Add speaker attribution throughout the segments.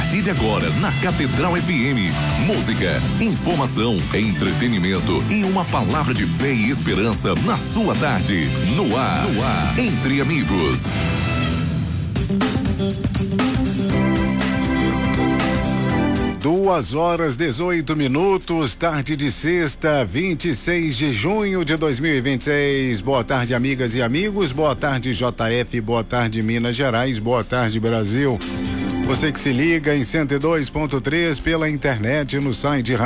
Speaker 1: partir de agora na Catedral FM. Música, informação, entretenimento e uma palavra de fé e esperança na sua tarde. No ar, Entre Amigos.
Speaker 2: Duas horas 18 minutos, tarde de sexta, 26 de junho de 2026. Boa tarde, amigas e amigos. Boa tarde, JF. Boa tarde, Minas Gerais. Boa tarde, Brasil. Você que se liga em 102.3 pela internet, no site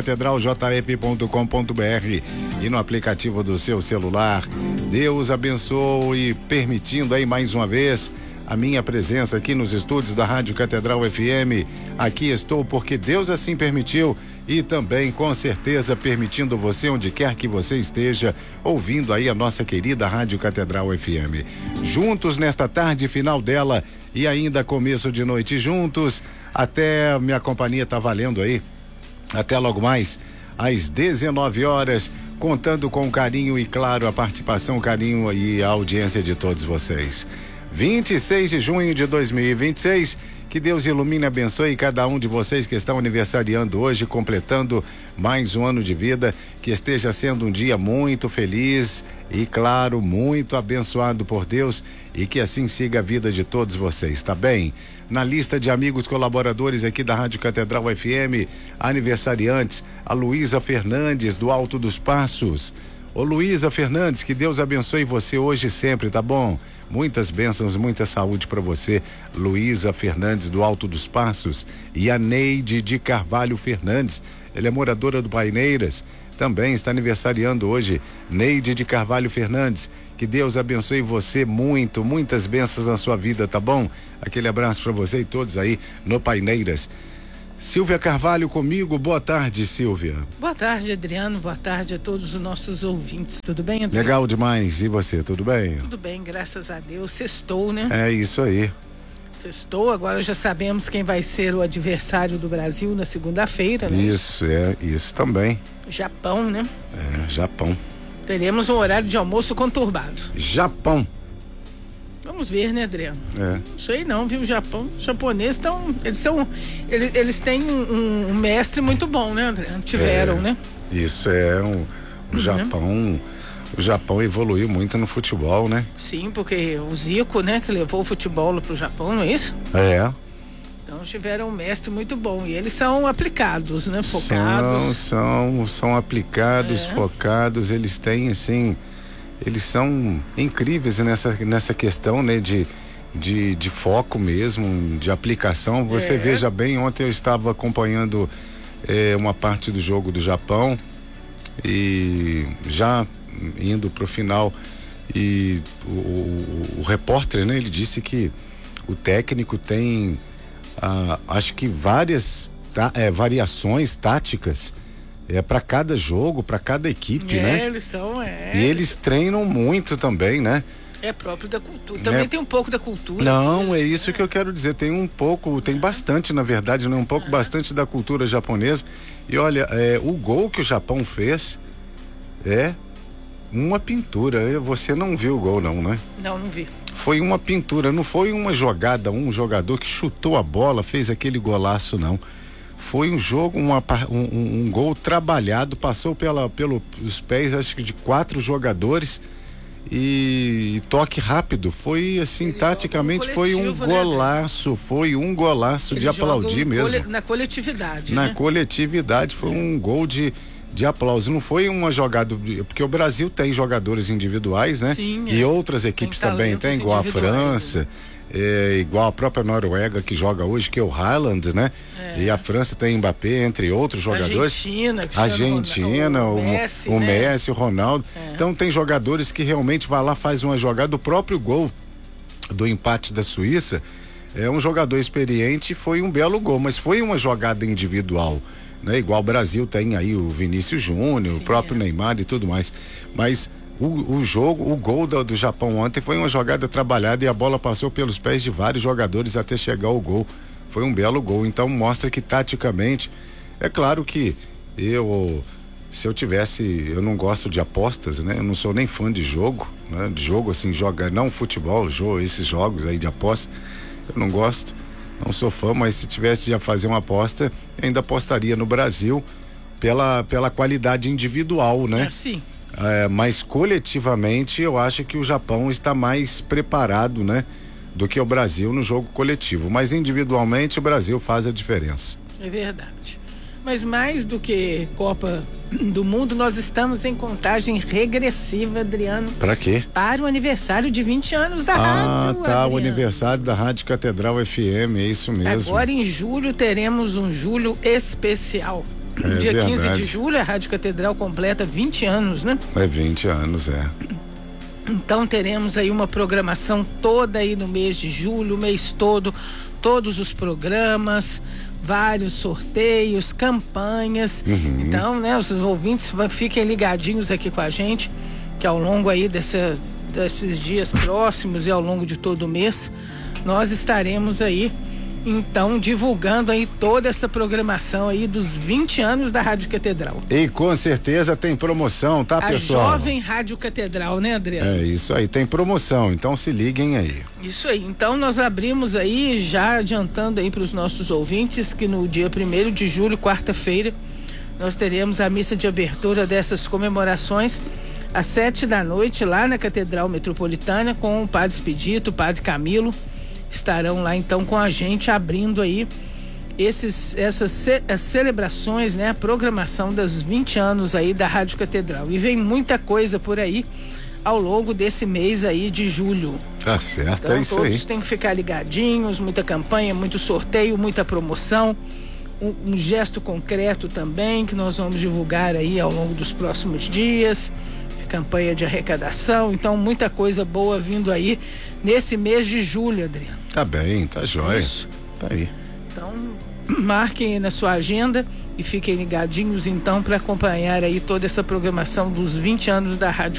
Speaker 2: radiocatedraljf.com.br e no aplicativo do seu celular. Deus abençoe, permitindo aí mais uma vez a minha presença aqui nos estúdios da Rádio Catedral FM. Aqui estou porque Deus assim permitiu e também com certeza permitindo você onde quer que você esteja ouvindo aí a nossa querida Rádio Catedral FM. Juntos nesta tarde final dela e ainda começo de noite juntos, até minha companhia tá valendo aí, até logo mais às 19 horas, contando com carinho e claro a participação, carinho e a audiência de todos vocês. 26 de junho de 2026, que Deus ilumine e abençoe cada um de vocês que estão aniversariando hoje, completando mais um ano de vida, que esteja sendo um dia muito feliz e claro, muito abençoado por Deus e que assim siga a vida de todos vocês, tá bem? Na lista de amigos colaboradores aqui da Rádio Catedral FM, aniversariantes, a Luísa Fernandes do Alto dos Passos. Ô Luísa Fernandes, que Deus abençoe você hoje e sempre, tá bom? Muitas bênçãos, muita saúde para você, Luísa Fernandes do Alto dos Passos, e a Neide de Carvalho Fernandes, ela é moradora do Paineiras, também está aniversariando hoje, Neide de Carvalho Fernandes, que Deus abençoe você muito, muitas bênçãos na sua vida, tá bom? Aquele abraço para você e todos aí no Paineiras. Silvia Carvalho comigo, boa tarde, Silvia.
Speaker 3: Boa tarde, Adriano, boa tarde a todos os nossos ouvintes, tudo bem, Adriano?
Speaker 2: Legal demais, e você, tudo bem?
Speaker 3: Tudo bem, graças a Deus, sextou, né?
Speaker 2: É isso aí.
Speaker 3: Sextou, agora já sabemos quem vai ser o adversário do Brasil na segunda-feira, né?
Speaker 2: Isso também.
Speaker 3: Japão, né?
Speaker 2: É, Japão.
Speaker 3: Teremos um horário de almoço conturbado.
Speaker 2: Japão.
Speaker 3: Vamos ver, né, Adriano?
Speaker 2: É.
Speaker 3: Não sei não, viu? O Japão, os japoneses eles têm um mestre muito bom, né, Adriano? Tiveram, né?
Speaker 2: Isso o Japão evoluiu muito no futebol, né?
Speaker 3: Sim, porque o Zico, né, que levou o futebol pro Japão, não é isso?
Speaker 2: É.
Speaker 3: Então tiveram um mestre muito bom e eles são aplicados, né? Focados.
Speaker 2: São aplicados, focados, eles têm assim, eles são incríveis nessa questão, né, de foco mesmo, de aplicação. Você veja bem, ontem eu estava acompanhando uma parte do jogo do Japão e já indo pro final e o repórter, né, ele disse que o técnico tem acho que várias variações táticas para cada jogo, para cada equipe, né?
Speaker 3: Eles são,
Speaker 2: E eles treinam muito também, né?
Speaker 3: É próprio da cultura. Também tem um pouco da cultura.
Speaker 2: Não, é isso que eu quero dizer. Tem um pouco, tem bastante, na verdade, né? Bastante da cultura japonesa. E olha, o gol que o Japão fez é uma pintura. Você não viu o gol, não, né?
Speaker 3: Não vi.
Speaker 2: Foi uma pintura, não foi uma jogada, um jogador que chutou a bola, fez aquele golaço, não. Foi um jogo, um gol trabalhado, passou pelos pés, acho que de 4 jogadores e toque rápido. Foi assim, taticamente foi um golaço, né? Foi um golaço de aplaudir mesmo.
Speaker 3: Na coletividade.
Speaker 2: Na coletividade, foi um gol de aplauso. Não foi uma jogada, porque o Brasil tem jogadores individuais, né?
Speaker 3: Sim,
Speaker 2: e outras equipes também tem, igual a França. Igual a própria Noruega que joga hoje, que é o Haaland, né? E a França tem Mbappé, entre outros jogadores. Argentina, o Messi, o Ronaldo. Então tem jogadores que realmente vai lá, faz uma jogada. O próprio gol do empate da Suíça é um jogador experiente, foi um belo gol, mas foi uma jogada individual, né? Igual o Brasil tem aí o Vinícius Júnior, o próprio Neymar e tudo mais. Mas o gol do Japão ontem foi uma jogada trabalhada e a bola passou pelos pés de vários jogadores até chegar ao gol. Foi um belo gol, então mostra que taticamente, é claro que se eu tivesse, eu não gosto de apostas, né? Eu não sou nem fã de jogo, né? De jogo assim, não futebol, esses jogos aí de aposta, eu não gosto. Não sou fã, mas se tivesse de fazer uma aposta, eu ainda apostaria no Brasil pela qualidade individual, né?
Speaker 3: Sim.
Speaker 2: Mas coletivamente eu acho que o Japão está mais preparado, né? Do que o Brasil no jogo coletivo. Mas individualmente o Brasil faz a diferença.
Speaker 3: É verdade. Mas mais do que Copa do Mundo, nós estamos em contagem regressiva, Adriano.
Speaker 2: Para quê?
Speaker 3: Para o aniversário de 20 anos da rádio.
Speaker 2: Tá,
Speaker 3: Adriano.
Speaker 2: o aniversário da Rádio Catedral FM, é isso mesmo.
Speaker 3: Agora em julho teremos um julho especial. Dia
Speaker 2: verdade.
Speaker 3: 15 de julho, a Rádio Catedral completa 20 anos, né?
Speaker 2: 20 anos,
Speaker 3: Então teremos aí uma programação toda aí no mês de julho, o mês todo, todos os programas, vários sorteios, campanhas. Então, né, os ouvintes fiquem ligadinhos aqui com a gente, que ao longo aí desses dias próximos e ao longo de todo o mês, nós estaremos aí, então, divulgando aí toda essa programação aí dos 20 anos da Rádio Catedral.
Speaker 2: E com certeza tem promoção, tá, pessoal?
Speaker 3: A Jovem Rádio Catedral, né, Adriano?
Speaker 2: É isso aí, tem promoção, então se liguem aí.
Speaker 3: Isso aí, então nós abrimos aí, já adiantando aí para os nossos ouvintes, que no dia 1º de julho, quarta-feira, nós teremos a missa de abertura dessas comemorações às 7h lá na Catedral Metropolitana, com o Padre Expedito, o Padre Camilo, estarão lá então com a gente abrindo aí essas celebrações, né? A programação dos 20 anos aí da Rádio Catedral. E vem muita coisa por aí ao longo desse mês aí de julho.
Speaker 2: Tá certo,
Speaker 3: então,
Speaker 2: é isso aí.
Speaker 3: Todos têm que ficar ligadinhos, muita campanha, muito sorteio, muita promoção, um gesto concreto também que nós vamos divulgar aí ao longo dos próximos dias. Campanha de arrecadação, então muita coisa boa vindo aí nesse mês de julho, Adriano.
Speaker 2: Tá bem, tá jóia.
Speaker 3: Isso.
Speaker 2: Tá aí.
Speaker 3: Então, marquem aí na sua agenda e fiquem ligadinhos então para acompanhar aí toda essa programação dos 20 anos da Rádio